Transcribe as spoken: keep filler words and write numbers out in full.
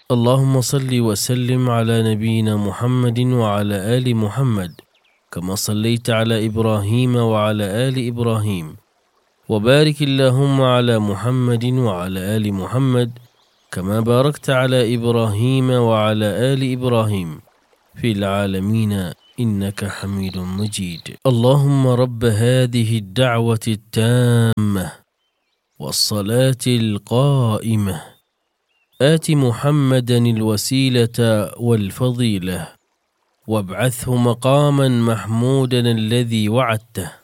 اللهم صل وسلم على نبينا محمد وعلى آل محمد كما صليت على إبراهيم وعلى آل إبراهيم، وبارك اللهم على محمد وعلى آل محمد كما باركت على إبراهيم وعلى آل إبراهيم في العالمين إنك حميد مجيد. اللهم رب هذه الدعوة التامة والصلاة القائمة آت محمدا الوسيلة والفضيلة وابعثه مقاما محمودا الذي وعدته.